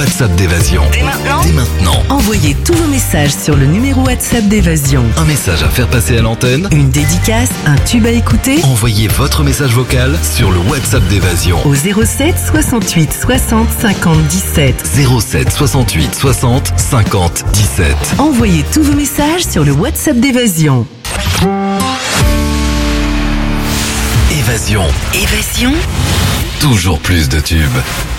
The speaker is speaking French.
WhatsApp d'Évasion. Dès maintenant. Envoyez tous vos messages sur le numéro WhatsApp d'Évasion. Un message à faire passer à l'antenne. Une dédicace, un tube à écouter. Envoyez votre message vocal sur le WhatsApp d'Évasion. Au 07 68 60 50 17. 07 68 60 50 17. Envoyez tous vos messages sur le WhatsApp d'Évasion. Évasion. Évasion. Toujours plus de tubes.